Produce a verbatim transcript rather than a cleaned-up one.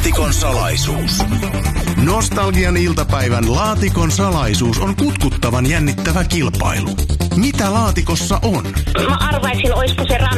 Laatikon salaisuus. Nostalgian iltapäivän Laatikon salaisuus on kutkuttavan jännittävä kilpailu. Mitä laatikossa on? Mä arvaisin, olisiko se ran...